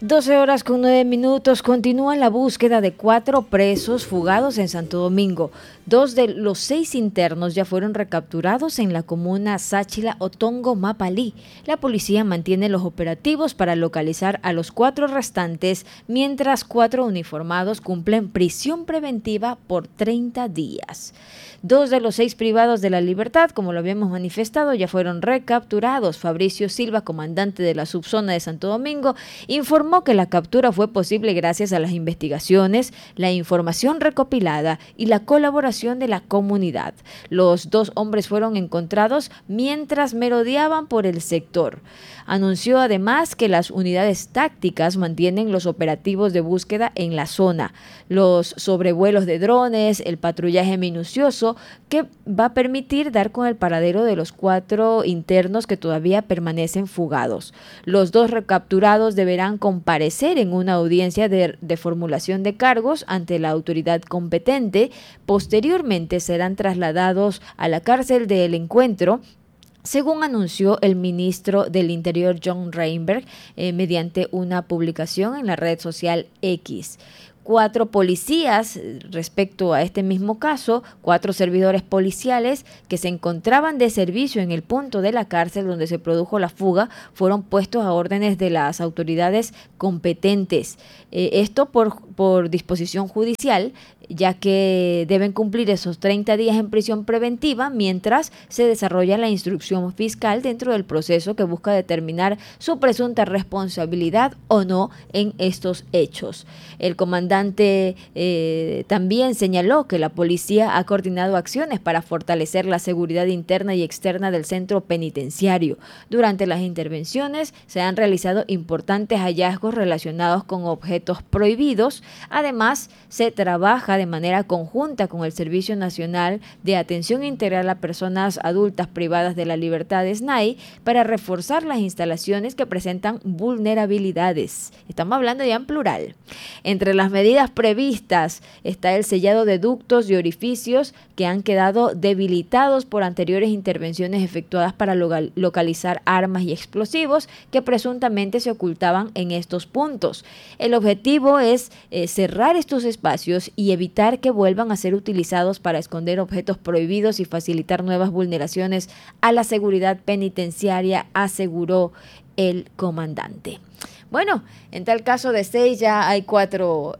12:09. Continúa la búsqueda de 4 presos fugados en Santo Domingo. 2 de los 6 internos ya fueron recapturados en la comuna Sáchila, Otongo, Mapalí. La policía mantiene los operativos para localizar a los 4 restantes, mientras 4 uniformados cumplen prisión preventiva por 30 días. 2 de los 6 privados de la libertad, como lo habíamos manifestado, ya fueron recapturados. Fabricio Silva, comandante de la subzona de Santo Domingo, informó que la captura fue posible gracias a las investigaciones, la información recopilada y la colaboración de la comunidad. Los 2 hombres fueron encontrados mientras merodeaban por el sector. Anunció además que las unidades tácticas mantienen los operativos de búsqueda en la zona, los sobrevuelos de drones, el patrullaje minucioso que va a permitir dar con el paradero de los 4 internos que todavía permanecen fugados. Los 2 recapturados deberán comparecer en una audiencia de formulación de cargos ante la autoridad competente. Posteriormente serán trasladados a la cárcel del Encuentro, según anunció el ministro del Interior John Reinberg mediante una publicación en la red social X. 4 policías, respecto a este mismo caso, 4 servidores policiales que se encontraban de servicio en el punto de la cárcel donde se produjo la fuga, fueron puestos a órdenes de las autoridades competentes. Esto por disposición judicial, ya que deben cumplir esos 30 días en prisión preventiva mientras se desarrolla la instrucción fiscal dentro del proceso que busca determinar su presunta responsabilidad o no en estos hechos. El comandante también señaló que la policía ha coordinado acciones para fortalecer la seguridad interna y externa del centro penitenciario. Durante las intervenciones se han realizado importantes hallazgos relacionados con objetos prohibidos. Además, se trabaja de manera conjunta con el Servicio Nacional de Atención Integral a Personas Adultas Privadas de la Libertad, SNAI, para reforzar las instalaciones que presentan vulnerabilidades. Estamos hablando ya en plural. Entre las medidas previstas está el sellado de ductos y orificios que han quedado debilitados por anteriores intervenciones efectuadas para localizar armas y explosivos que presuntamente se ocultaban en estos puntos. El objetivo es cerrar estos espacios y evitar que vuelvan a ser utilizados para esconder objetos prohibidos y facilitar nuevas vulneraciones a la seguridad penitenciaria, aseguró el comandante. Bueno, en tal caso de 6 ya hay 4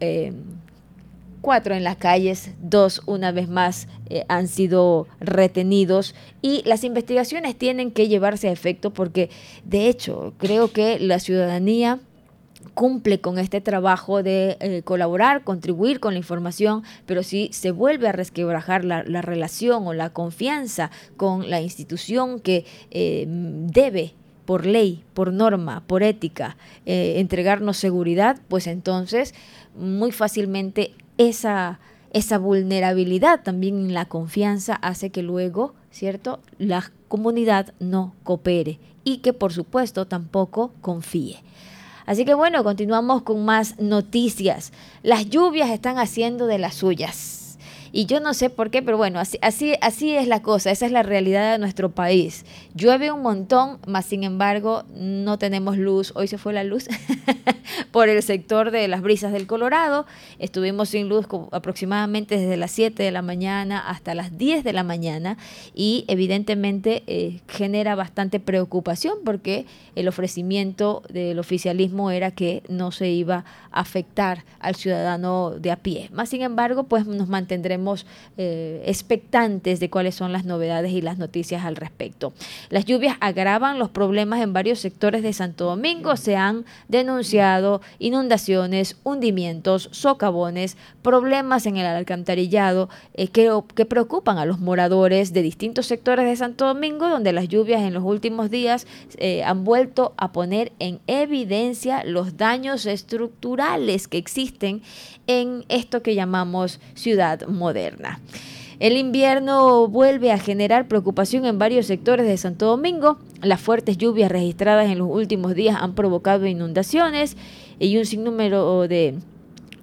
en las calles, 2 una vez más han sido retenidos y las investigaciones tienen que llevarse a efecto porque de hecho creo que la ciudadanía cumple con este trabajo de colaborar, contribuir con la información, pero si se vuelve a resquebrajar la relación o la confianza con la institución que debe, por ley, por norma, por ética, entregarnos seguridad, pues entonces muy fácilmente esa vulnerabilidad también en la confianza hace que luego, ¿cierto?, la comunidad no coopere y que por supuesto tampoco confíe. Así que bueno, continuamos con más noticias. Las lluvias están haciendo de las suyas. Y yo no sé por qué, pero bueno, así es la cosa, esa es la realidad de nuestro país. Llueve un montón, mas sin embargo no tenemos luz. Hoy se fue la luz por el sector de las Brisas del Colorado. Estuvimos sin luz aproximadamente desde las 7 de la mañana hasta las 10 de la mañana y evidentemente genera bastante preocupación porque el ofrecimiento del oficialismo era que no se iba a afectar al ciudadano de a pie. Más sin embargo, pues nos mantendremos expectantes de cuáles son las novedades y las noticias al respecto. Las lluvias agravan los problemas en varios sectores de Santo Domingo. Se han denunciado inundaciones, hundimientos, socavones, problemas en el alcantarillado que preocupan a los moradores de distintos sectores de Santo Domingo, donde las lluvias en los últimos días han vuelto a poner en evidencia los daños estructurales que existen en esto que llamamos ciudad moderna. El invierno vuelve a generar preocupación en varios sectores de Santo Domingo. Las fuertes lluvias registradas en los últimos días han provocado inundaciones y un sinnúmero de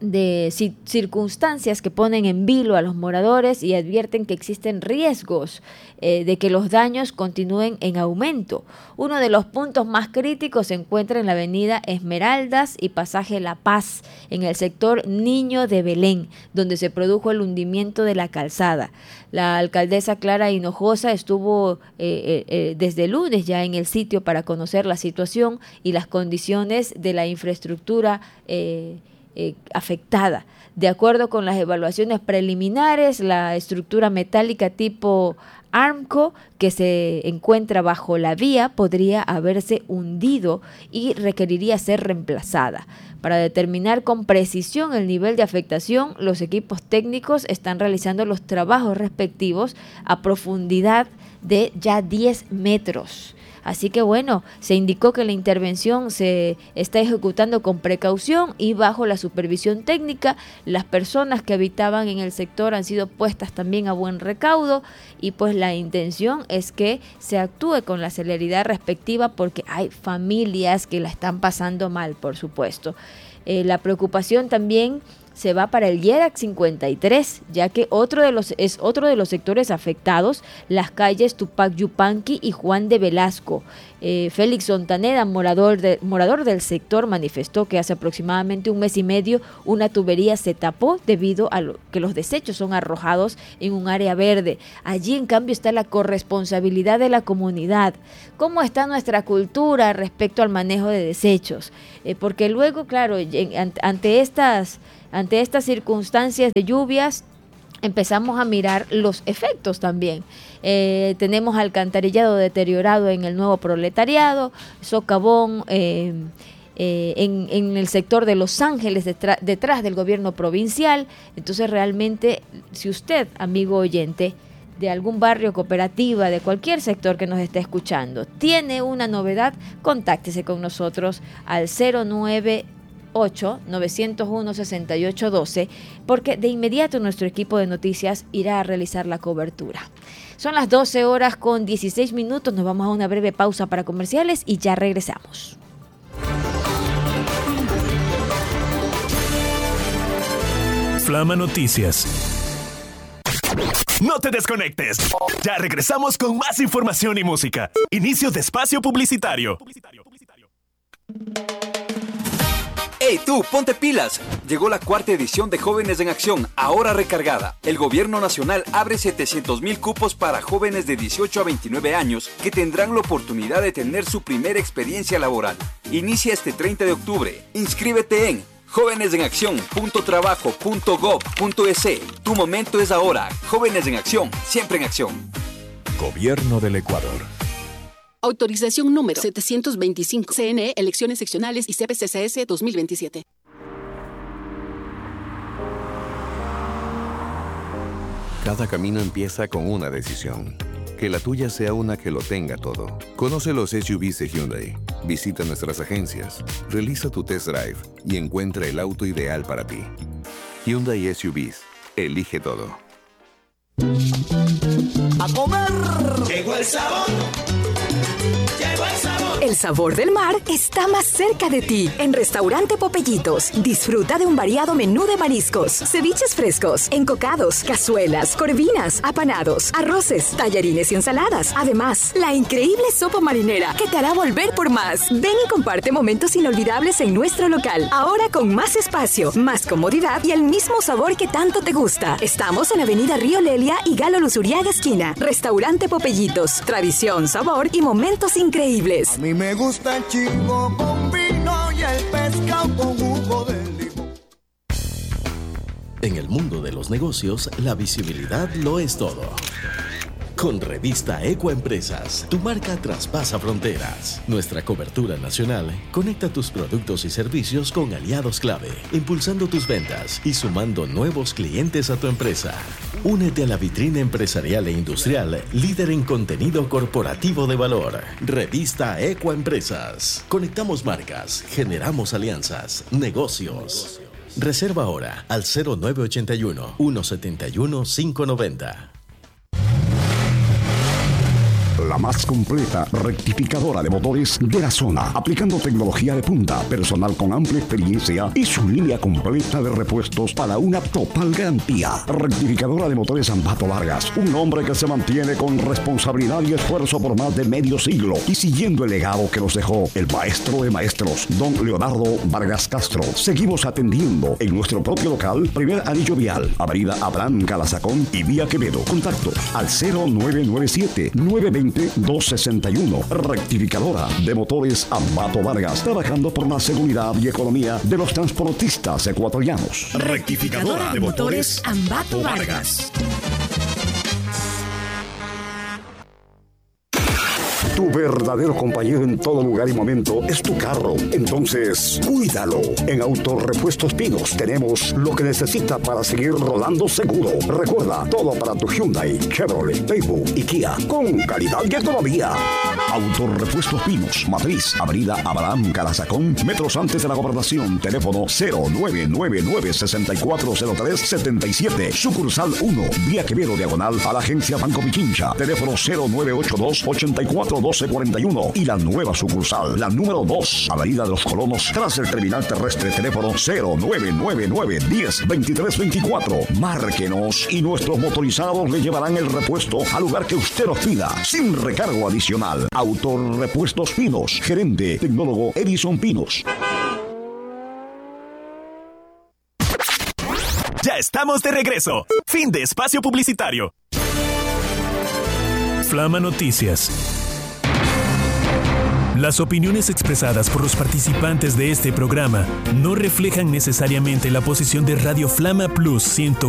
de circunstancias que ponen en vilo a los moradores y advierten que existen riesgos de que los daños continúen en aumento. Uno de los puntos más críticos se encuentra en la avenida Esmeraldas y pasaje La Paz, en el sector Niño de Belén, donde se produjo el hundimiento de la calzada. La alcaldesa Clara Hinojosa estuvo desde el lunes ya en el sitio para conocer la situación y las condiciones de la infraestructura afectada. De acuerdo con las evaluaciones preliminares, la estructura metálica tipo Armco que se encuentra bajo la vía podría haberse hundido y requeriría ser reemplazada. Para determinar con precisión el nivel de afectación, los equipos técnicos están realizando los trabajos respectivos a profundidad de ya 10 metros. Así que bueno, se indicó que la intervención se está ejecutando con precaución y bajo la supervisión técnica. Las personas que habitaban en el sector han sido puestas también a buen recaudo y pues la intención es que se actúe con la celeridad respectiva porque hay familias que la están pasando mal, por supuesto. La preocupación también se va para el Yerac 53, ya que es otro de los sectores afectados, las calles Tupac Yupanqui y Juan de Velasco. Félix Ontaneda, morador del sector, manifestó que hace aproximadamente un mes y medio una tubería se tapó debido a que los desechos son arrojados en un área verde. Allí, en cambio, está la corresponsabilidad de la comunidad. ¿Cómo está nuestra cultura respecto al manejo de desechos? Porque luego, claro, ante estas circunstancias de lluvias, empezamos a mirar los efectos también. Tenemos alcantarillado deteriorado en el nuevo proletariado, socavón en el sector de Los Ángeles, detrás del gobierno provincial. Entonces realmente, si usted, amigo oyente, de algún barrio, cooperativa, de cualquier sector que nos esté escuchando, tiene una novedad, contáctese con nosotros al 098-901-6812, porque de inmediato nuestro equipo de noticias irá a realizar la cobertura. Son las 12 horas con 16 minutos, nos vamos a una breve pausa para comerciales y ya regresamos. Flama Noticias. No te desconectes. Ya regresamos con más información y música. Inicio de espacio publicitario. ¡Hey tú, ponte pilas! Llegó la cuarta edición de Jóvenes en Acción, ahora recargada. El gobierno nacional abre 700,000 cupos para jóvenes de 18 a 29 años que tendrán la oportunidad de tener su primera experiencia laboral. Inicia este 30 de octubre. Inscríbete en jóvenesenaccion.trabajo.gov.es. Tu momento es ahora. Jóvenes en Acción, siempre en acción. Gobierno del Ecuador. Autorización número 725. CNE, Elecciones Seccionales y CPCCS 2027. Cada camino empieza con una decisión. Que la tuya sea una que lo tenga todo. Conoce los SUVs de Hyundai. Visita nuestras agencias, realiza tu test drive y encuentra el auto ideal para ti. Hyundai SUVs. Elige todo. ¡A comer! ¡Llegó el sabor! ¡Llegó el sabor! El sabor del mar está más cerca de ti. En Restaurante Popellitos, disfruta de un variado menú de mariscos, ceviches frescos, encocados, cazuelas, corvinas, apanados, arroces, tallarines y ensaladas. Además, la increíble sopa marinera que te hará volver por más. Ven y comparte momentos inolvidables en nuestro local. Ahora con más espacio, más comodidad y el mismo sabor que tanto te gusta. Estamos en Avenida Río Lelia y Galo Luzuriaga esquina. Restaurante Popellitos, tradición, sabor y momentos increíbles. A mí me gusta el chico con vino y el pescado con jugo de limón. En el mundo de los negocios, la visibilidad lo es todo. Con Revista Ecoempresas, tu marca traspasa fronteras. Nuestra cobertura nacional conecta tus productos y servicios con aliados clave, impulsando tus ventas y sumando nuevos clientes a tu empresa. Únete a la vitrina empresarial e industrial, líder en contenido corporativo de valor. Revista Ecoempresas. Conectamos marcas, generamos alianzas, negocios. Reserva ahora al 0981 171 590. la más completa rectificadora de motores de la zona, aplicando tecnología de punta, personal con amplia experiencia y su línea completa de repuestos para una total garantía. Rectificadora de motores Ambato Vargas, un hombre que se mantiene con responsabilidad y esfuerzo por más de medio siglo y siguiendo el legado que nos dejó el maestro de maestros, don Leonardo Vargas Castro. Seguimos atendiendo en nuestro propio local, primer anillo vial, avenida Abraham Calazacón y vía Quevedo. Contactos al 0997-920-261. Rectificadora de motores Ambato Vargas, trabajando por la seguridad y economía de los transportistas ecuatorianos. Rectificadora de motores Ambato Vargas. Tu verdadero compañero en todo lugar y momento es tu carro. Entonces, cuídalo. En Autorepuestos Pinos tenemos lo que necesita para seguir rodando seguro. Recuerda, todo para tu Hyundai, Chevrolet, Daewoo y Kia, con calidad y economía. Autorepuestos Pinos, Matriz, avenida Abraham Calazacón, metros antes de la Gobernación. Teléfono 0999-640377. Sucursal 1, vía Quevedo, diagonal a la agencia Banco Pichincha. Teléfono 0982-841241. Y la nueva sucursal, la número 2, avenida de los Colonos, tras el terminal terrestre. Teléfono 0999-102324. Márquenos y nuestros motorizados le llevarán el repuesto al lugar que usted nos pida, sin recargo adicional. Autorepuestos Pinos, gerente tecnólogo Edison Pinos. Ya estamos de regreso. Fin de espacio publicitario. Flama Noticias. Las opiniones expresadas por los participantes de este programa no reflejan necesariamente la posición de Radio Flama Plus 104.9